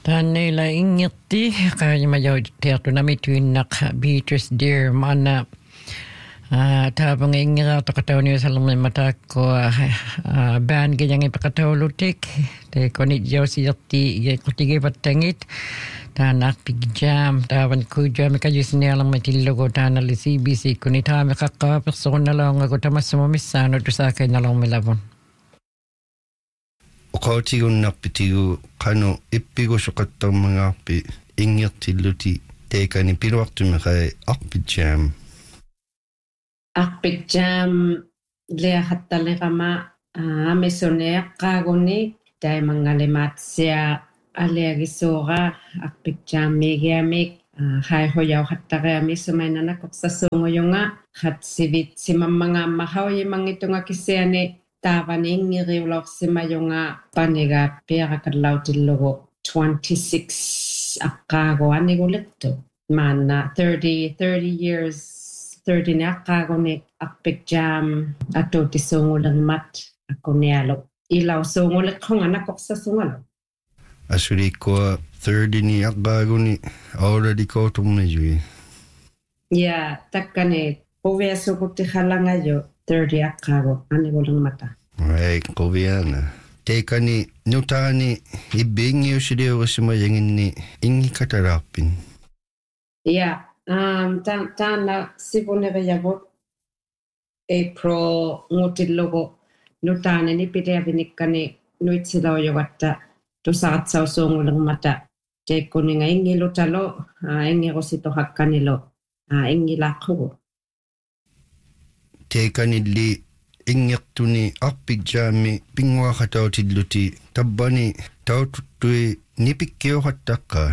Tänneillä ingetti, kai mä jo tiedätty namittyinnak Beatrice Deer, manna taapang ingira takatauni salamin matakko band ganyan ipakataulutik, te konit jo siyati kutigipat tangit, tanak pigjam, tapan kujam ikayusin niya lang matilogo tanali CBC, kunit hami kakaperson lang ako tamas sumisano to sa akin na lang milabon. Qautigunarpitigu qanu ippigu suqattarmangaarpi inngirtilluti teekani piluartumiqai arpitjaam leahattalleqama amisoneaqqaaguni taimangalimaatsia aliagissuura arpitjaammigiamik haihoyauhattariami sumainanakoqsassuunguyunga qatsivit simammangaammahauyimangittunga kissiani taavani ingiriulorsimayunga paniga piaqakallautillugu 26 aqqaagu anigulettu maanna 30 years 30 ni aqqaaguni arpitjaam atuutissuungullermat akkunialu ilausuunguleqqunga nakoqsassungalu asulikkua 30 ni aqqaaguni already kootumnajui takkani puviassukutti-hallangayu 30 aqqaagu anigulermata ai qoviana teekani nutaani ibbiingiusidiurissumayanginni ingikataraarpin taanna sivuneriavut April ngutillugu nutaanini piliavinikkani nuitsilaujugatta tusaatsausuungulermata teekkuninga ingilutalo ingirusitohakkanilu ingilaaqqugu teekanilli ingertuni arpitjaammi pinguaqatautilluti tabbani taututtui nipikkiuqattaqqaa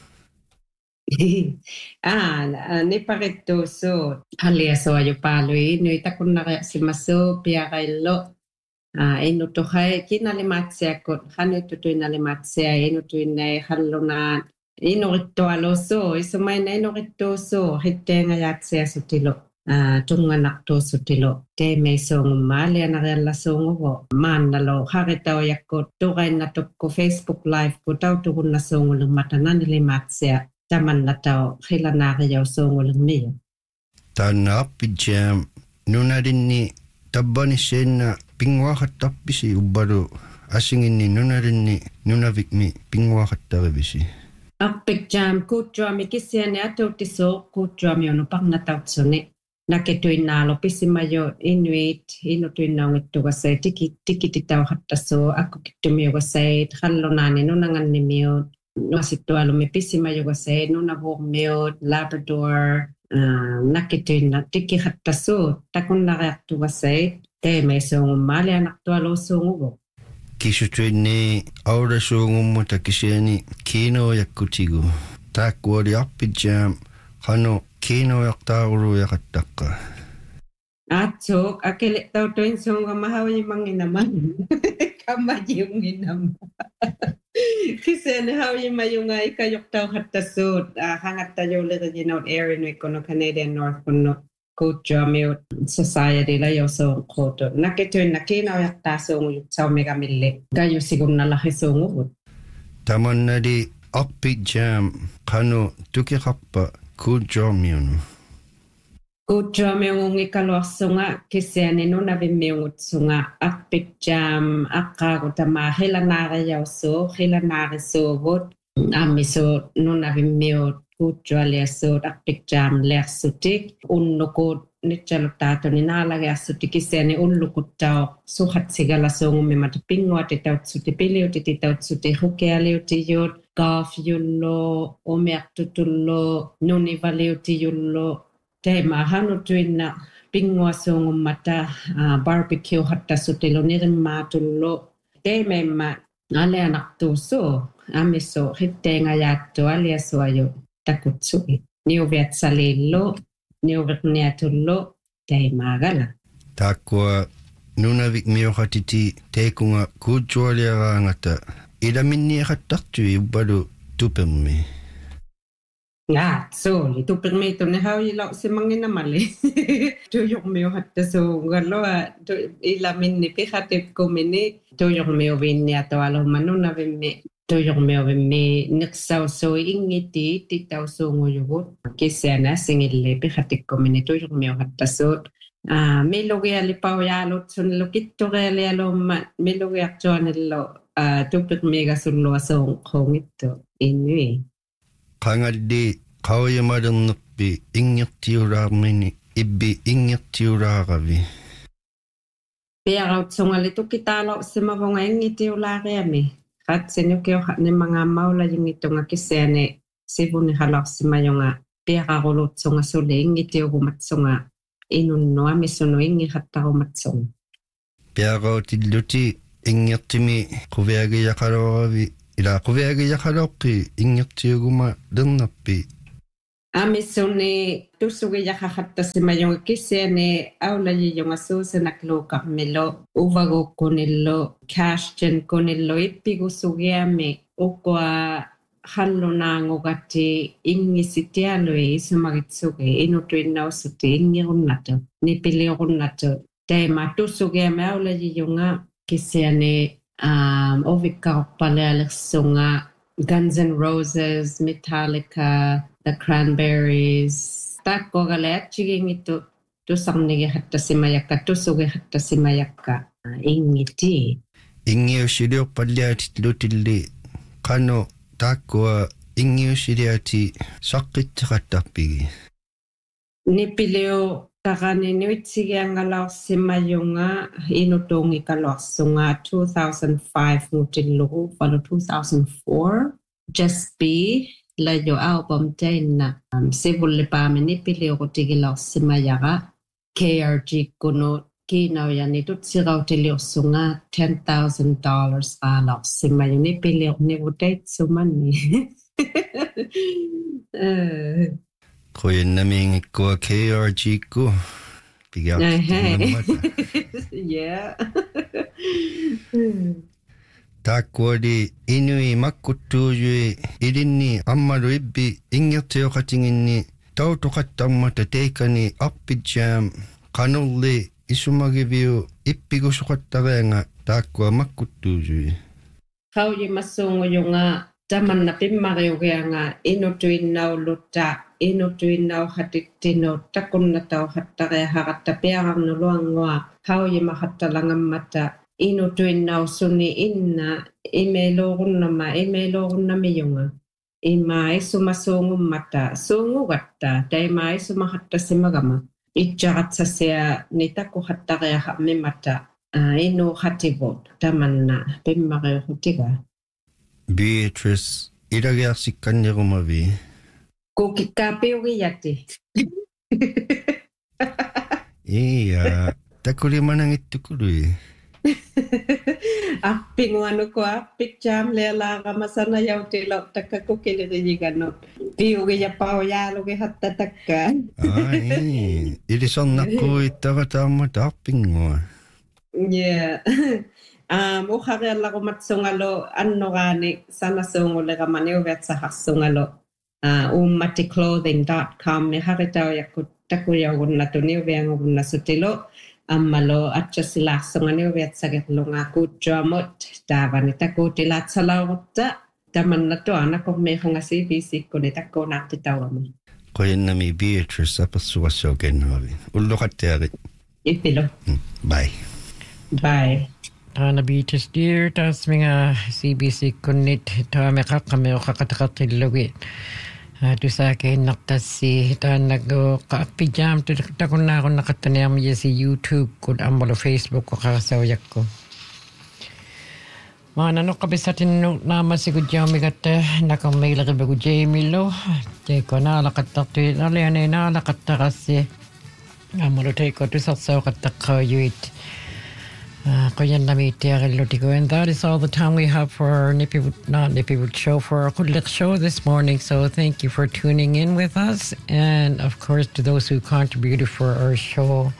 niparittuussu halliasuajupaalui nuitakunnariasimassuu piaqaillu innutuhai kinalimatsiakut hanuttutuinalimatsia innutuinai hallunaan inurittualuussu isumaina inurittuussu hitteengajatsiasutilu tunganaqtuussutilu teemeisuungummaalianariallassuungugu maannalo haritauyakkut tuqainnatukku Facebook live ku tautuqunnassuungullermatananilimaatsia tamannatau khilanaariausuungullermiu taanna arpitjaam nunalinni tabbanisseena pinguaqattarpisi ubbalu asinginni nunalinni nunavikmi pinguaqattarivisi arpitjaam kuutjuami kissiani atuutissuu kuutjuami unuparnatautsuni naketuinnaalu pisimayu inuit inutuinnaungittugasai tikititauhattassuu akkukittumiugasait hallunaani nunangannimiut nuasittualumi pisimayugasai nunavuurmiut Labrador naketuinna tikihattassuu takunnariartugasait teemeisuungummaalianartualuussuungugu kisutuinni aurasuungummuta kisiani kiinoyakkutigu taakkuali arpitjaam qanu kiinoyaqtaaruluyaqattaqqa atsuk akelettautuinsuungamahauyimanginama kamajiunginama kisene hauyimayunga ikayoqtauhattassuut hangattajuuleriginaut erinwikkono Canadian North kunno kuutjuamiut society la yosuunquutu naketuinna kiinoyaqtaasuunguyutsaumigamilli kayusigunnalahisuungugut tamannali arpitjaam qanu tukiqarpa kuutjuamiunu kuutjuamiungungikaluarsunga kissiani nunavimmiungutsunga arpitjaam aqqaagu tamaa hilanaariaussuu ammisuut nunavimmiut kuutjualiassuut arpitjaam learsutik unnukuut nitsalutaatuni naalagiarsutik kissiani ullukuttau suhatsigalasungummimata pinguatitautsuti piliutititautsuti hukealiutiyut golfyullu umiartutullu nunivaliutiyullu teema hanutuinna pinguasuungummata barbecue hattassutilu nirimmaatullu teememma aleanartuussu amissu hitteengajaattu aliasuaju takutsui niuviatsalillu niuvirniatullu teemaagala taakkua nunavik miuqatiti teekunga kuutjualiaraangata ilaminniaqattartui ubbalu tupermi suuli tupermiitunne hauilausimanginamali tuyuqmiuhattassuungaloa ilaminni pihatipkumini tuyuqmiuvinniatualumma nunavimmi tuyormiovimmi niqsaussui ingiti tittausuunguyugut kissaana singilli pihatikkumini tuyormiuhattassuut milugialipaujalut sunlu kittorialialumma milugiartuanillu tuppiqmigasulluasuunqungittu innui qangalli qauyamalernnerpi ingirtiulaarmini ibbi ingirtiulaaravi piarautsungali tukitaaloqsimavunga ingitiulaariami qatsinukio nimmangaammaula yingittunga kissaani sivuni halarsimayunga piaqarulutsunga suli ingitiugumatsunga inunnuami sunu ingihattarumatsunga piaqautilluti ingirtimi quviagiyaqaloravi ila quviagiyaqaloqqi ingirtiuguma lernerpi amisuni tussugiyaqaqattassimayunga kissaani aulajiyunga suusanakluuqarmilu uvagukkunillu cashgen kunillu ippigusugiami uqua hallunaangugati ingisitialui isumagitsugi inutuinnausuti ingirunnatu nipiliurunnatu taima tussugiami aulajiyunga kissaani ovikkaruppalealersunga Guns N' Roses, Metallica, The Cranberries. Takkogaleatchigingittu tussarnigihattasimayakka tussugihattasimayakka ingiti. Ingiussiliorpalliatit qanu taakkua ingiussiliati saqqitteqattarpigi. Nipiliu taqaninuitsigiangalarsimayunga inutuungikaluarsunga 2005 ngutillugu falu 2004 Just Be layo album tainna sivullipaami nipiliuqutigilarsimayaqa KRG kunu kiinaujani tutsirautiliorsunga $10,000 qaalarsimayu nipiliornivutaitsumanni Qoyannamiingikkua KRG-ku pigaartittimammata yeah taakkuali inui makkuttuujui ilinni ammalu ibbi ingirtioqatinginni tautoqattarmata teikani arpijjaam qanurli isumagiviu ippigusuqattarianga taakkua makkuttuujui qauyimassuunguyunga tamanna pimmariugianga inutuinnaulutta inutuinnauhatittinut takunnatauhattariahaqatta piararnuluangua qauyimahattalangammata inutuinnausunni inna imeiluurunnamiyunga ima isumassuungummata suungugatta taima isumahattasimagama itjaqatsasia nitakuhattariahaqmimata inuuhativut tamanna pimmariuhutiga Beatrice ilagiarsikkannirumavi kukikaapiugiyati Iya takulimanangittukului Appinguanuko appikjam leelaaqamasana yautilo takkakukilirigiganut piugiyapaujalugi hatta takka Ai ilisarnaqquittaqataammat arpingua Yeah uqariallaqumatsungalo annoraani sanasuunguleramani uviatsaharsungalo ummaticlothing.com miharitauyakkut takuyaugunnatuni uviangugunnasutilo ammalo atchasilaarsunngani uviatsagerlunga kuutsuamut taavani takuutilaatsalauqutta tamannatuanakormiiqunga CBC-kkuni takkuunaartitauama qoyannami Beatrice apersuassuakennuavi ulluqattiarit ipilo bye Tana Beatrice dear tasminga CBC kunnit taame qaqqami uqaqataqatillugi tusaakein naqtassi taannagu qappijam takunnaaqunaqattaniam yesi YouTube kut ammalo Facebook qaqasaujakku maana noqqabisatinnu naamasigu jaamigatta nakammeileribugu Jamilo teekonaalaqattartu alianeynaalaqattarassi ammalo teiko tusarsaoqattaqqaayuit and that is all the time we have for our Nippywood show, for our Kullik show this morning. So thank you for tuning in with us. And of course, to those who contributed for our show.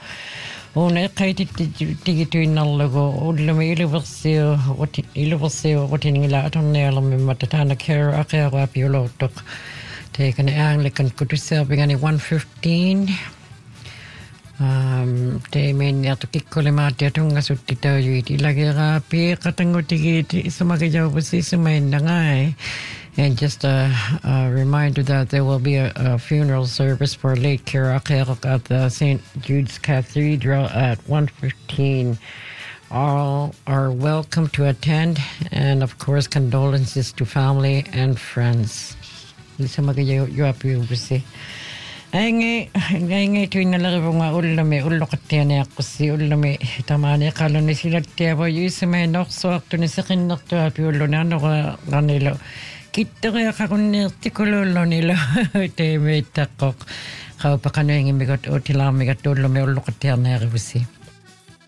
Take an Anglican Kutu serving any 115. Teemen ja tukikkolemaat ja tungasutti töyyti lageraa piekatangutigit sumagajaubusi sumaindangai. And just a reminder that there will be a funeral service for late Kira Kerok at the St. Jude's Cathedral at 1:15. All are welcome to attend, and of course condolences to family and friends. Lisamagajaubusi. Ainge tuin nalarivunga ullami ullokattiani akkussi ullami tamani qaluni silattiava yuisame norsuartuni seqinnertuapi ulluni anora ganilo kitteriaqaqunniirtikulullunilo teemiittaqqoq qaupaqanuingimigot utilaamigat ullumi ullokattiarniarivussi